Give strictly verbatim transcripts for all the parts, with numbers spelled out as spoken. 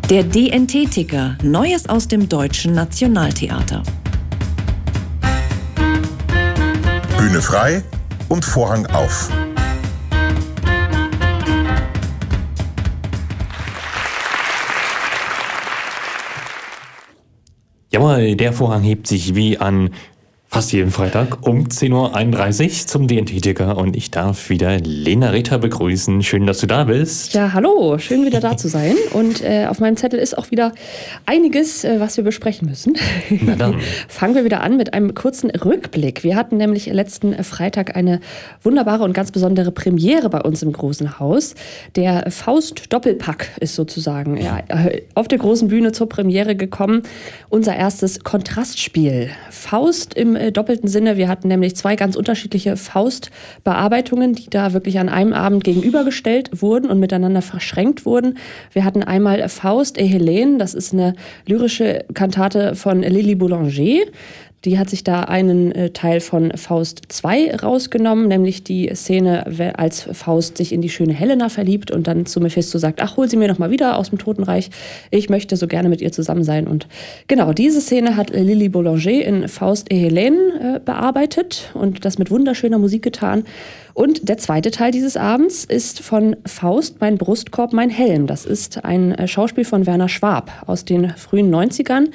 Der D N T-Ticker, Neues aus dem Deutschen Nationaltheater. Bühne frei und Vorhang auf. Jawohl, der Vorhang hebt sich wie an fast jeden Freitag um zehn Uhr einunddreißig zum D N T-Ticker und ich darf wieder Lena Ritter begrüßen. Schön, dass du da bist. Ja, hallo, schön wieder da zu sein. Und äh, auf meinem Zettel ist auch wieder einiges, äh, was wir besprechen müssen. Na dann. Fangen wir wieder an mit einem kurzen Rückblick. Wir hatten nämlich letzten Freitag eine wunderbare und ganz besondere Premiere bei uns im Großen Haus. Der Faust-Doppelpack ist sozusagen ja, auf der großen Bühne zur Premiere gekommen. Unser erstes Kontrastspiel. Faust im äh, doppelten Sinne. Wir hatten nämlich zwei ganz unterschiedliche Faust-Bearbeitungen, die da wirklich an einem Abend gegenübergestellt wurden und miteinander verschränkt wurden. Wir hatten einmal Faust et Helene, das ist eine lyrische Kantate von Lily Boulanger. Die hat sich da einen äh, Teil von Faust zwei rausgenommen, nämlich die Szene, als Faust sich in die schöne Helena verliebt und dann zu Mephisto sagt, ach, hol sie mir doch mal wieder aus dem Totenreich, ich möchte so gerne mit ihr zusammen sein. Und genau, diese Szene hat Lily Boulanger in Faust et Helene äh, bearbeitet und das mit wunderschöner Musik getan. Und der zweite Teil dieses Abends ist von Faust, mein Brustkorb, mein Helm. Das ist ein äh, Schauspiel von Werner Schwab aus den frühen neunzigern.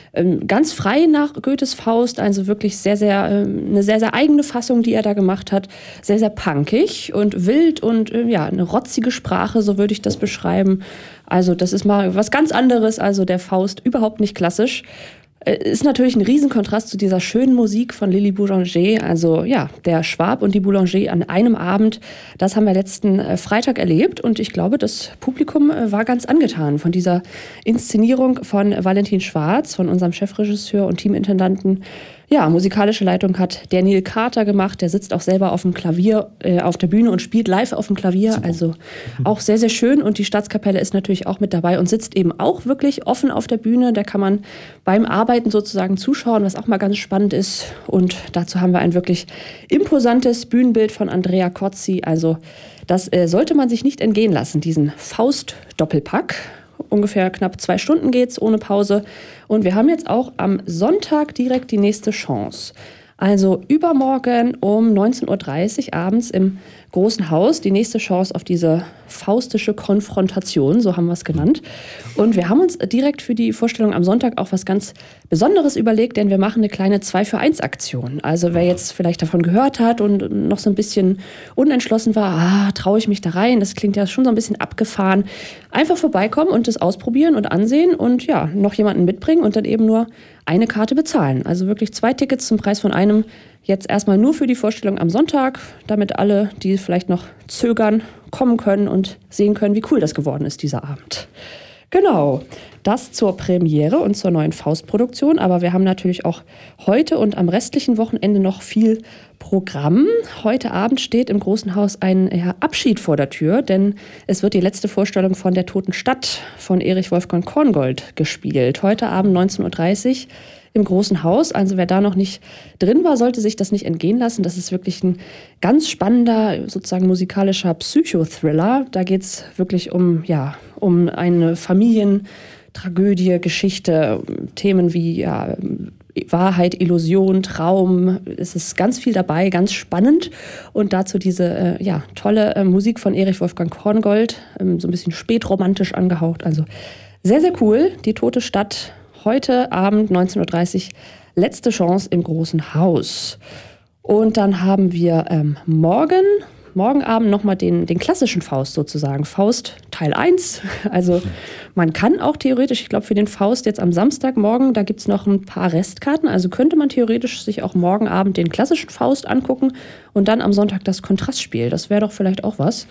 Ganz frei nach Goethes Faust, also wirklich sehr, sehr, eine sehr, sehr eigene Fassung, die er da gemacht hat. Sehr, sehr punkig und wild und ja, eine rotzige Sprache, so würde ich das beschreiben. Also das ist mal was ganz anderes, also der Faust überhaupt nicht klassisch. Ist natürlich ein Riesenkontrast zu dieser schönen Musik von Lily Boulanger. Also ja, der Schwab und die Boulanger an einem Abend, das haben wir letzten Freitag erlebt. Und ich glaube, das Publikum war ganz angetan von dieser Inszenierung von Valentin Schwarz, von unserem Chefregisseur und Teamintendanten. Ja, musikalische Leitung hat der Neil Carter gemacht. Der sitzt auch selber auf dem Klavier äh, auf der Bühne und spielt live auf dem Klavier. Super. Also auch sehr, sehr schön. Und die Staatskapelle ist natürlich auch mit dabei und sitzt eben auch wirklich offen auf der Bühne. Da kann man beim Arbeiten sozusagen zuschauen, was auch mal ganz spannend ist. Und dazu haben wir ein wirklich imposantes Bühnenbild von Andrea Cozzi. Also das äh, sollte man sich nicht entgehen lassen, diesen Faust-Doppelpack. Ungefähr knapp zwei Stunden geht's ohne Pause. Und wir haben jetzt auch am Sonntag direkt die nächste Chance. Also übermorgen um neunzehn Uhr dreißig abends im Großen Haus die nächste Chance auf diese faustische Konfrontation, so haben wir es genannt. Und wir haben uns direkt für die Vorstellung am Sonntag auch was ganz Besonderes überlegt, denn wir machen eine kleine zwei für eins Aktion. Also wer jetzt vielleicht davon gehört hat und noch so ein bisschen unentschlossen war, ah, traue ich mich da rein, das klingt ja schon so ein bisschen abgefahren, einfach vorbeikommen und das ausprobieren und ansehen und ja, noch jemanden mitbringen und dann eben nur eine Karte bezahlen. Also wirklich zwei Tickets zum Preis von einem. Jetzt erstmal nur für die Vorstellung am Sonntag, damit alle, die vielleicht noch zögern, kommen können und sehen können, wie cool das geworden ist, dieser Abend. Genau, das zur Premiere und zur neuen Faustproduktion. Aber wir haben natürlich auch heute und am restlichen Wochenende noch viel Programm. Heute Abend steht im Großen Haus ein ja, Abschied vor der Tür, denn es wird die letzte Vorstellung von Der Toten Stadt von Erich Wolfgang Korngold gespielt. Heute Abend neunzehn Uhr dreißig im Großen Haus. Also wer da noch nicht drin war, sollte sich das nicht entgehen lassen. Das ist wirklich ein ganz spannender, sozusagen musikalischer Psychothriller. Da geht es wirklich um, ja, um eine Familientragödie, Geschichte, Themen wie ja, Wahrheit, Illusion, Traum. Es ist ganz viel dabei, ganz spannend. Und dazu diese äh, ja, tolle äh, Musik von Erich Wolfgang Korngold, ähm, so ein bisschen spätromantisch angehaucht. Also sehr, sehr cool. Die Tote Stadt. Heute Abend neunzehn Uhr dreißig, letzte Chance im Großen Haus. Und dann haben wir ähm, morgen, morgen Abend nochmal den, den klassischen Faust sozusagen. Faust Teil eins. Also man kann auch theoretisch, ich glaube für den Faust jetzt am Samstagmorgen, da gibt es noch ein paar Restkarten. Also könnte man theoretisch sich auch morgen Abend den klassischen Faust angucken und dann am Sonntag das Kontrastspiel. Das wäre doch vielleicht auch was.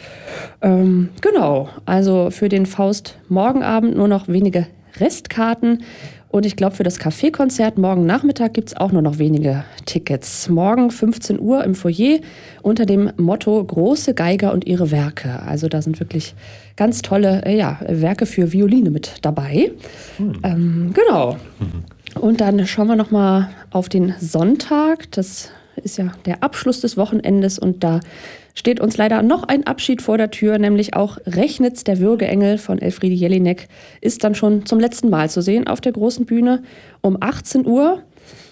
Ähm, genau, also für den Faust morgen Abend nur noch wenige Restkarten. Und ich glaube, für das Kaffeekonzert morgen Nachmittag gibt es auch nur noch wenige Tickets. Morgen fünfzehn Uhr im Foyer unter dem Motto Große Geiger und ihre Werke. Also da sind wirklich ganz tolle äh, ja, Werke für Violine mit dabei. Mhm. Ähm, genau. Mhm. Und dann schauen wir noch mal auf den Sonntag. Das ist ja der Abschluss des Wochenendes und da steht uns leider noch ein Abschied vor der Tür, nämlich auch Rechnitz, der Würgeengel von Elfriede Jelinek, ist dann schon zum letzten Mal zu sehen auf der großen Bühne um achtzehn Uhr.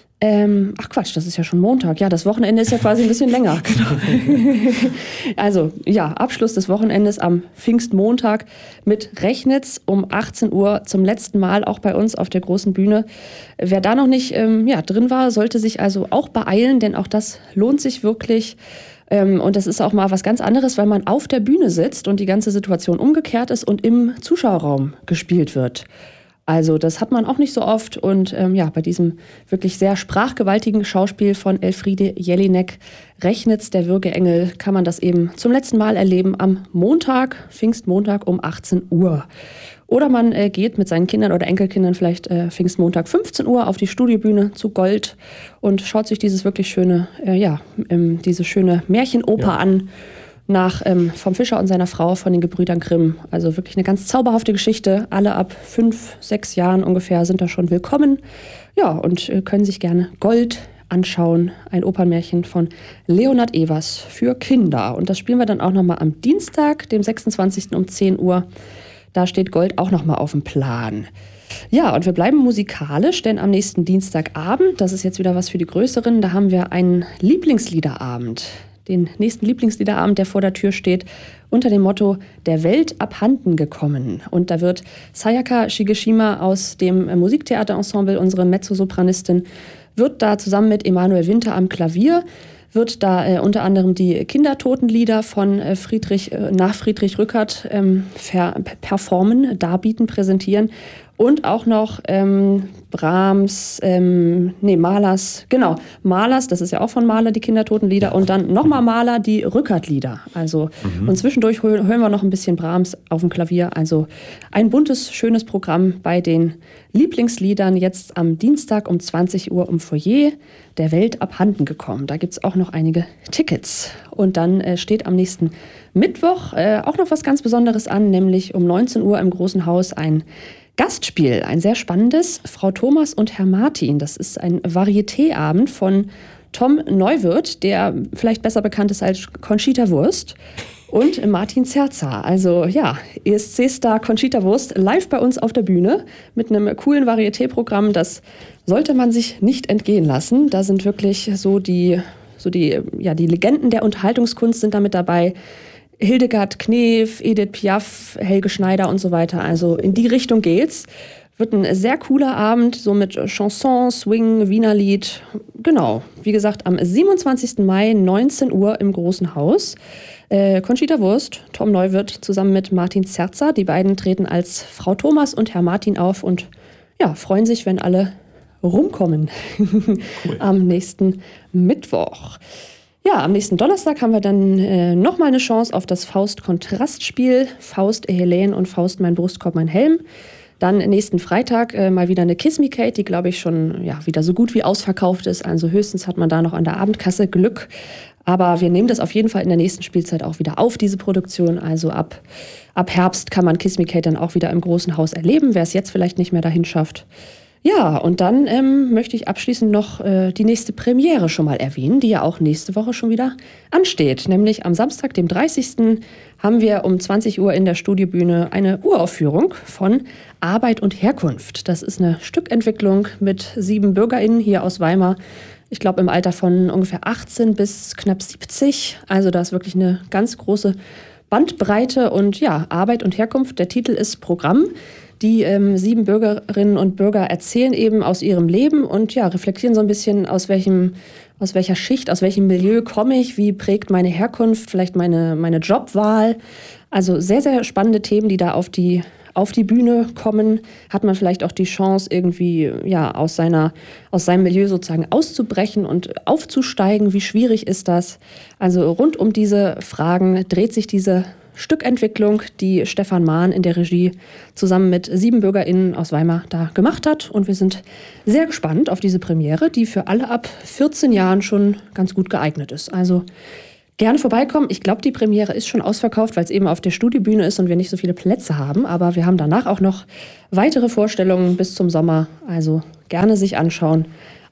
Ähm, ach Quatsch, das ist ja schon Montag. Ja, das Wochenende ist ja quasi ein bisschen länger. Genau. Also ja, Abschluss des Wochenendes am Pfingstmontag mit Rechnitz um achtzehn Uhr zum letzten Mal auch bei uns auf der großen Bühne. Wer da noch nicht ähm, ja, drin war, sollte sich also auch beeilen, denn auch das lohnt sich wirklich. Ähm, und das ist auch mal was ganz anderes, weil man auf der Bühne sitzt und die ganze Situation umgekehrt ist und im Zuschauerraum gespielt wird. Also das hat man auch nicht so oft und ähm, ja, bei diesem wirklich sehr sprachgewaltigen Schauspiel von Elfriede Jelinek, Rechnitz, der Würgeengel, kann man das eben zum letzten Mal erleben am Montag, Pfingstmontag um achtzehn Uhr. Oder man äh, geht mit seinen Kindern oder Enkelkindern vielleicht äh, Pfingstmontag fünfzehn Uhr auf die Studiobühne zu Gold und schaut sich dieses wirklich schöne, äh, ja, ähm, diese schöne Märchenoper ja. an. Nach ähm, vom Fischer und seiner Frau von den Gebrüdern Grimm. Also wirklich eine ganz zauberhafte Geschichte. Alle ab fünf, sechs Jahren ungefähr sind da schon willkommen. Ja, und äh, können sich gerne Gold anschauen. Ein Opernmärchen von Leonhard Evers für Kinder. Und das spielen wir dann auch nochmal am Dienstag, dem sechsundzwanzigsten um zehn Uhr. Da steht Gold auch nochmal auf dem Plan. Ja, und wir bleiben musikalisch, denn am nächsten Dienstagabend, das ist jetzt wieder was für die Größeren, da haben wir einen Lieblingsliederabend. Den nächsten Lieblingsliederabend, der vor der Tür steht, unter dem Motto Der Welt abhanden gekommen. Und da wird Sayaka Shigeshima aus dem Musiktheaterensemble, unsere Mezzosopranistin, wird da zusammen mit Emanuel Winter am Klavier, wird da äh, unter anderem die Kindertotenlieder von äh, Friedrich, äh, nach Friedrich Rückert ähm, ver- performen, darbieten, präsentieren. Und auch noch ähm, Brahms, ähm, nee, Mahlers, genau, Mahlers, das ist ja auch von Mahler, die Kindertotenlieder. Und dann nochmal Mahler, die Rückert-Lieder. Also, mhm. Und zwischendurch hören wir noch ein bisschen Brahms auf dem Klavier. Also ein buntes, schönes Programm bei den Lieblingsliedern jetzt am Dienstag um zwanzig Uhr im Foyer der Welt abhanden gekommen. Da gibt es auch noch einige Tickets. Und dann äh, steht am nächsten Mittwoch äh, auch noch was ganz Besonderes an, nämlich um neunzehn Uhr im Großen Haus ein Gastspiel, ein sehr spannendes, Frau Thomas und Herr Martin. Das ist ein Varieté-Abend von Tom Neuwirth, der vielleicht besser bekannt ist als Conchita Wurst, und Martin Zerza. Also ja, E S C-Star Conchita Wurst live bei uns auf der Bühne mit einem coolen Varieté-Programm. Das sollte man sich nicht entgehen lassen. Da sind wirklich so die, so die, ja, die Legenden der Unterhaltungskunst sind da mit dabei. Hildegard Knef, Edith Piaf, Helge Schneider und so weiter. Also in die Richtung geht's. Wird ein sehr cooler Abend, so mit Chanson, Swing, Wienerlied. Genau, wie gesagt, am siebenundzwanzigsten Mai, neunzehn Uhr im Großen Haus. Äh, Conchita Wurst, Tom Neuwirth zusammen mit Martin Zerza. Die beiden treten als Frau Thomas und Herr Martin auf und ja, freuen sich, wenn alle rumkommen. Cool. Am nächsten Mittwoch. Ja, am nächsten Donnerstag haben wir dann äh, nochmal eine Chance auf das Faust-Kontrastspiel. Faust, Helene und Faust, mein Brustkorb, mein Helm. Dann nächsten Freitag äh, mal wieder eine Kiss Me Kate, die, glaube ich, schon ja, wieder so gut wie ausverkauft ist. Also höchstens hat man da noch an der Abendkasse Glück. Aber wir nehmen das auf jeden Fall in der nächsten Spielzeit auch wieder auf, diese Produktion. Also ab, ab Herbst kann man Kiss Me Kate dann auch wieder im Großen Haus erleben, wer es jetzt vielleicht nicht mehr dahin schafft. Ja, und dann ähm, möchte ich abschließend noch äh, die nächste Premiere schon mal erwähnen, die ja auch nächste Woche schon wieder ansteht. Nämlich am Samstag, dem dreißigsten haben wir um zwanzig Uhr in der Studiobühne eine Uraufführung von Arbeit und Herkunft. Das ist eine Stückentwicklung mit sieben BürgerInnen hier aus Weimar. Ich glaube im Alter von ungefähr achtzehn bis knapp siebzig. Also da ist wirklich eine ganz große Bandbreite und ja, Arbeit und Herkunft. Der Titel ist Programm. Die ähm, sieben Bürgerinnen und Bürger erzählen eben aus ihrem Leben und ja, reflektieren so ein bisschen, aus welchem, aus welcher Schicht, aus welchem Milieu komme ich, wie prägt meine Herkunft, vielleicht meine, meine Jobwahl. Also sehr, sehr spannende Themen, die da auf die, auf die Bühne kommen. Hat man vielleicht auch die Chance, irgendwie ja, aus, seiner, aus seinem Milieu sozusagen auszubrechen und aufzusteigen. Wie schwierig ist das? Also rund um diese Fragen dreht sich diese Stückentwicklung, die Stefan Mahn in der Regie zusammen mit sieben BürgerInnen aus Weimar da gemacht hat. Und wir sind sehr gespannt auf diese Premiere, die für alle ab vierzehn Jahren schon ganz gut geeignet ist. Also gerne vorbeikommen. Ich glaube, die Premiere ist schon ausverkauft, weil es eben auf der Studiobühne ist und wir nicht so viele Plätze haben. Aber wir haben danach auch noch weitere Vorstellungen bis zum Sommer. Also gerne sich anschauen.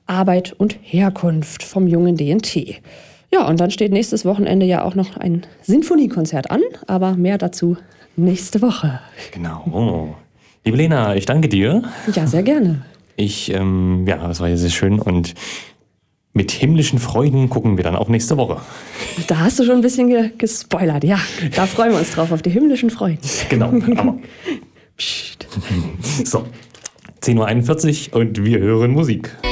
Arbeit und Herkunft vom jungen D N T. Ja, und dann steht nächstes Wochenende ja auch noch ein Sinfoniekonzert an, aber mehr dazu nächste Woche. Genau. Liebe Lena, ich danke dir. Ja, sehr gerne. Ich, ähm, ja, das war ja sehr schön und mit himmlischen Freuden gucken wir dann auch nächste Woche. Da hast du schon ein bisschen ge gespoilert, ja. Da freuen wir uns drauf, auf die himmlischen Freuden. Genau, aber. So, zehn Uhr einundvierzig und wir hören Musik.